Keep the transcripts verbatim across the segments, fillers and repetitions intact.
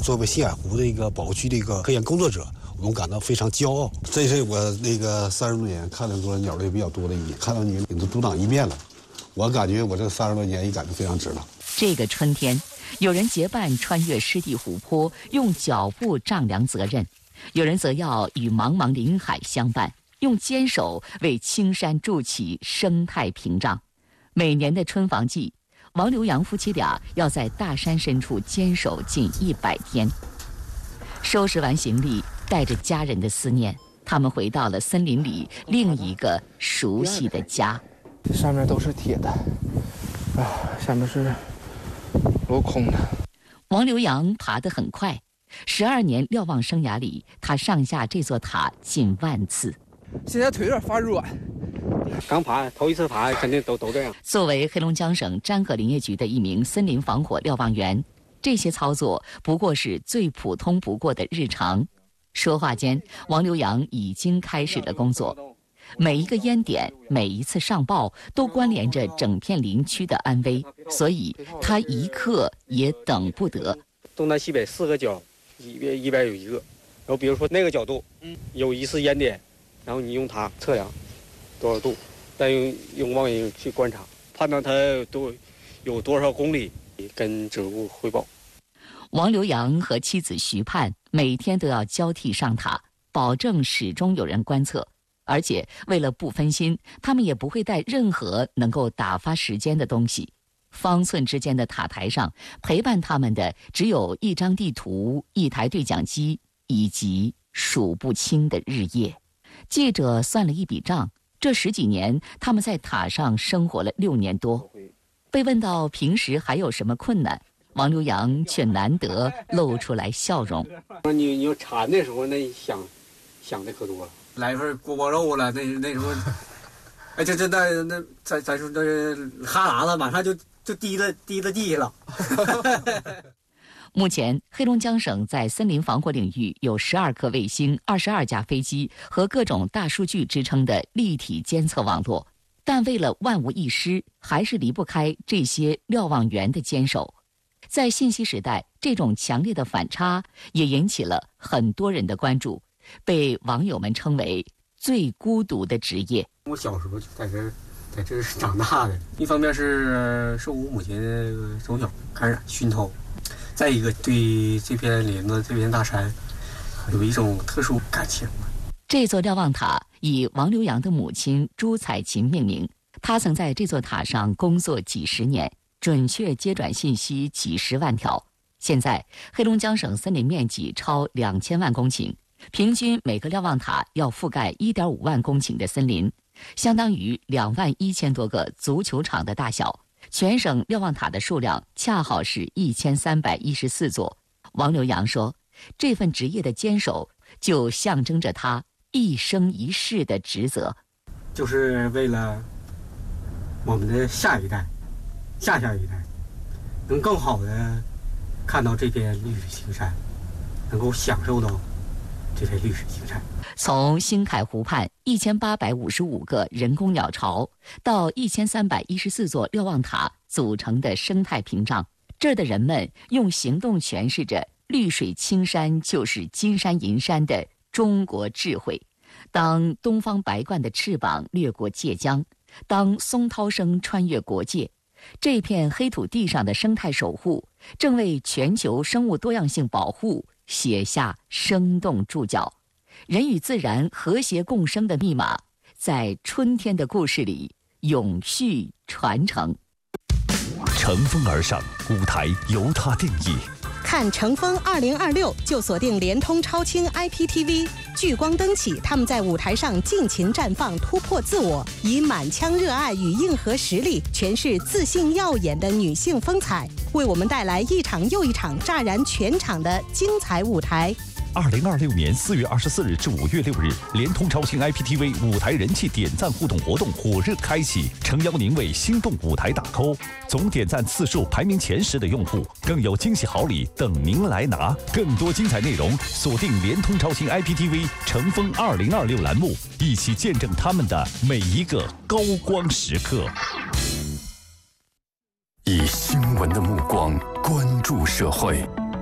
作为新海湖的一个保护区的一个科研工作者，我们感到非常骄傲。这是我那个三十多年看的多鸟类比较多的一年，看到你领着组长一面了，我感觉我这三十多年也感觉非常值了。 这个春天，有人结伴穿越湿地湖泊，用脚步丈量责任；有人则要与茫茫林海相伴，用坚守为青山筑起生态屏障。每年的春防季，王刘洋夫妻俩要在大山深处坚守近一百天。收拾完行李，带着家人的思念，他们回到了森林里另一个熟悉的家。 上面都是铁的，啊，下面是镂空的。 王刘洋爬得很快，十二年瞭望生涯里，他上下这座塔近万次。 现在腿有点发软。 刚爬，头一次爬，肯定都都这样。 作为黑龙江省沾河林业局的一名森林防火瞭望员，这些操作不过是最普通不过的日常。说话间，王刘洋已经开始了工作。每一个烟点，每一次上报，都关联着整片林区的安危，所以他一刻也等不得。 东南西北四个角，一边一边有一个，然后比如说那个角度，嗯，有一次烟点，然后你用它测量多少度，再用用望远镜去观察，判断它多有多少公里，跟指挥部汇报。 王刘洋和妻子徐盼每天都要交替上塔，保证始终有人观测。而且为了不分心，他们也不会带任何能够打发时间的东西。方寸之间的塔台上，陪伴他们的只有一张地图、一台对讲机以及数不清的日夜。记者算了一笔账，这十几年他们在塔上生活了六年多。被问到平时还有什么困难，王刘洋却难得露出来笑容。 你你要馋的时候，那想想的可多了。 来份锅包肉了，那那时候，哎，这这那那咱咱说这哈喇子马上就就滴了滴了地了。 目前，黑龙江省在森林防火领域有十二颗卫星、二十二架飞机和各种大数据支撑的立体监测网络。但为了万无一失，还是离不开这些瞭望员的坚守。在信息时代，这种强烈的反差也引起了很多人的关注。被网友们称为最孤独的职业。 我小时候就在这儿，在这儿长大的。一方面是受我母亲从小感染熏陶，再一个对这片林子、这片大山有一种特殊感情。 这座瞭望塔以王刘洋的母亲朱彩琴命名，她曾在这座塔上工作几十年，准确接转信息几十万条。现在，黑龙江省森林面积超两千万公顷。平均每个瞭望塔要覆盖 一点五万公顷的森林，相当于两万一千多个足球场的大小。全省瞭望塔的数量恰好是一千三百一十四座。王刘洋说，这份职业的坚守就象征着他一生一世的职责， 就是为了我们的下一代、下下一代能更好的看到这片绿水青山，能够享受到这片绿水青山。 从新凯湖畔一千八百五十五个人工鸟巢到一千三百一十四座瞭望塔组成的生态屏障，这儿的人们用行动诠释着绿水青山就是金山银山的中国智慧。当东方白鹳的翅膀掠过界江，当松涛声穿越国界，这片黑土地上的生态守护正为全球生物多样性保护写下生动注脚。人与自然和谐共生的密码，在春天的故事里永续传承。 乘风而上，舞台由它定义。 看乘风二零二六就锁定联通超清 I P T V， 聚光灯起，他们在舞台上尽情绽放，突破自我，以满腔热爱与硬核实力诠释自信耀眼的女性风采，为我们带来一场又一场炸燃全场的精彩舞台。 二零二六年四月二十四日至五月六日，联通超清 I P T V 舞台人气点赞互动活动火热开启，诚邀您为心动舞台打 call， 总点赞次数排名前十的用户更有惊喜好礼等您来拿。更多精彩内容，锁定联通超清 I P T V 乘风二零二六栏目，一起见证他们的每一个高光时刻。 以新闻的目光关注社会，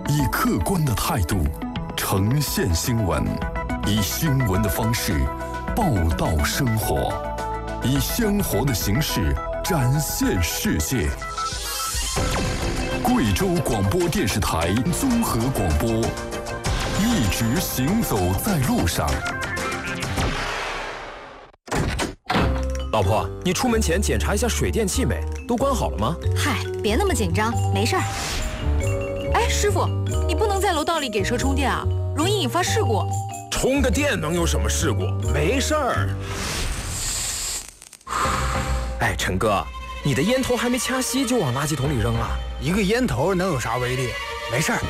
以客观的态度呈现新闻，以新闻的方式报道生活，以鲜活的形式展现世界。贵州广播电视台综合广播，一直行走在路上。 老婆，你出门前检查一下水电气没？都关好了吗？ 嗨，别那么紧张，没事儿。哎，师傅，你不能在楼道里给车充电啊，容易引发事故。 充个电能有什么事故？没事儿。哎，陈哥，你的烟头还没掐熄就往垃圾桶里扔了。 一个烟头能有啥威力？没事儿。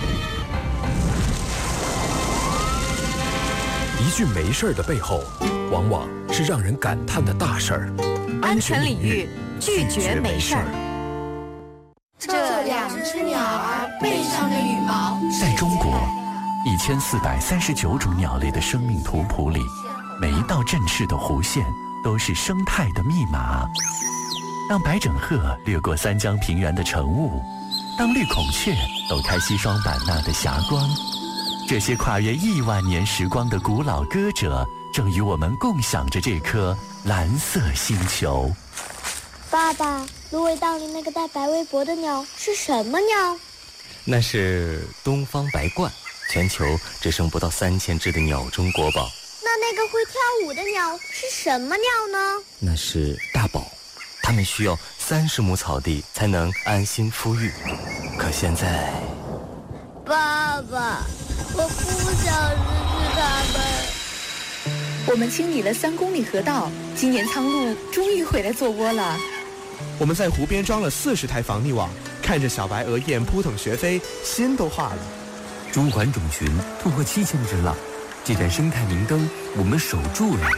一句没事儿的背后，往往是让人感叹的大事儿。 安全领域，拒绝没事儿。 这两只鸟儿背上的羽毛。 在中国，一千四百三十九种鸟类的生命图谱里，每一道振翅的弧线都是生态的密码。当白枕鹤掠过三江平原的晨雾，当绿孔雀抖开西双版纳的霞光，这些跨越亿万年时光的古老歌者，正与我们共享着这颗蓝色星球。 爸爸，芦苇荡里那个带白围脖的鸟是什么鸟？ 那是东方白鹳，全球只剩不到三千只的鸟中国宝。 那那个会跳舞的鸟是什么鸟呢？ 那是大宝，它们需要三十亩草地才能安心孵育。可现在， 爸爸，我不想失去它们。 我们清理了三公里河道，今年苍鹭终于回来做窝了。 我们在湖边装了四十台防溺网，看着小白鹅雁扑腾学飞，心都化了。 中环种群突破七千只了，这盏生态明灯我们守住了。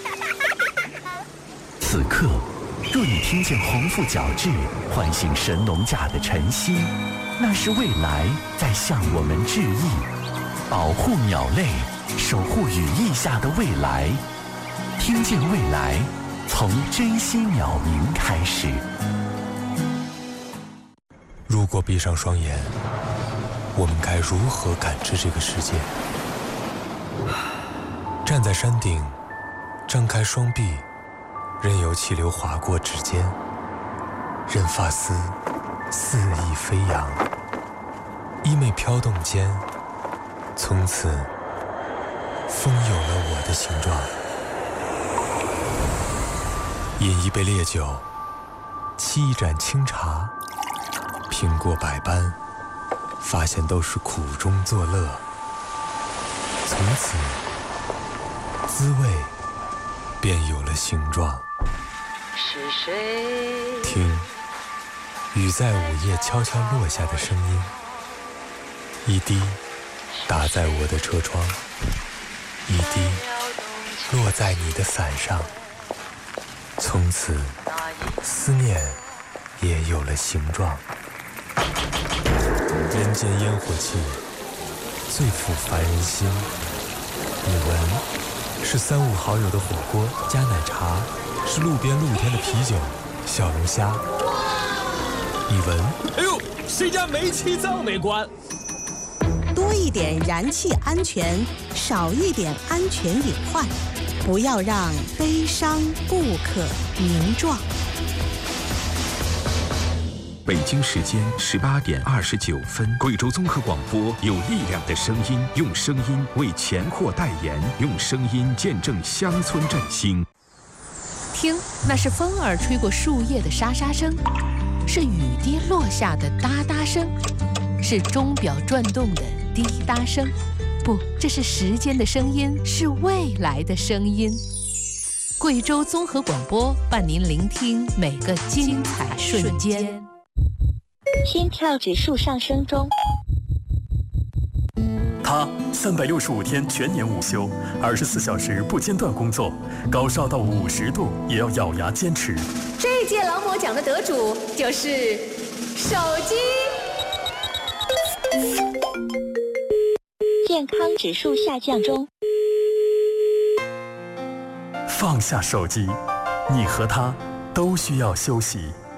此刻，若你听见鸿鹄角徵唤醒神农架的晨曦，那是未来在向我们致意。保护鸟类，守护羽翼下的未来，听见未来，从珍惜鸟鸣开始。 如果闭上双眼，我们该如何感知这个世界？站在山顶，张开双臂，任由气流划过指尖，任发丝肆意飞扬，衣袂飘动间，从此风有了我的形状。饮一杯烈酒，沏一盏清茶，品过百般，发现都是苦中作乐。从此滋味便有了形状。 是谁？ 听雨在午夜悄悄落下的声音，一滴打在我的车窗，一滴落在你的伞上。从此思念也有了形状。人间烟火气最抚凡人心。你闻，是三五好友的火锅加奶茶，是路边露天的啤酒小龙虾。你闻， 哎呦，谁家煤气灶没关？ 多一点燃气安全，少一点安全隐患，不要让悲伤不可名状。 北京时间十八点二十九分，贵州综合广播有力量的声音，用声音为钱货代言，用声音见证乡村振兴。 听，那是风儿吹过树叶的沙沙声，是雨滴落下的哒哒声，是钟表转动的滴答声。不，这是时间的声音，是未来的声音。贵州综合广播伴您聆听每个精彩瞬间。 心跳指数上升中。 他三百六十五天全年无休，二十四小时不间断工作，高烧到五十度也要咬牙坚持。 这届劳模奖的得主就是手机。 健康指数下降中。 放下手机，你和他都需要休息。